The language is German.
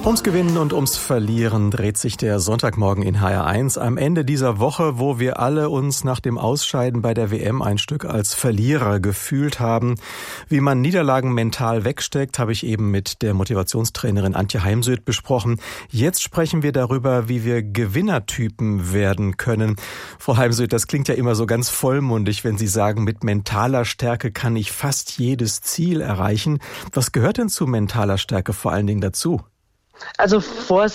Ums Gewinnen und ums Verlieren dreht sich der Sonntagmorgen in HR1 am Ende dieser Woche, wo wir alle uns nach dem Ausscheiden bei der WM ein Stück als Verlierer gefühlt haben. Wie man Niederlagen mental wegsteckt, habe ich eben mit der Motivationstrainerin Antje Heimsöth besprochen. Jetzt sprechen wir darüber, wie wir Gewinnertypen werden können. Frau Heimsöth, das klingt ja immer so ganz vollmundig, wenn Sie sagen, mit mentaler Stärke kann ich fast jedes Ziel erreichen. Was gehört denn zu mentaler Stärke vor allen Dingen dazu? Also